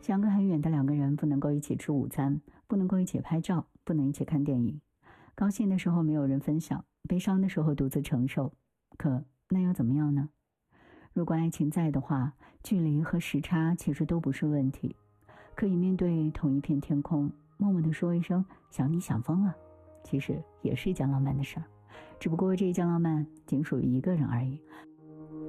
相隔很远的两个人不能够一起吃午餐，不能够一起拍照，不能一起看电影。高兴的时候没有人分享，悲伤的时候独自承受。可那又怎么样呢？如果爱情在的话，距离和时差其实都不是问题，可以面对同一片天空，默默地说一声想你想疯了，其实也是一件浪漫的事儿，只不过这一件浪漫仅属于一个人而已。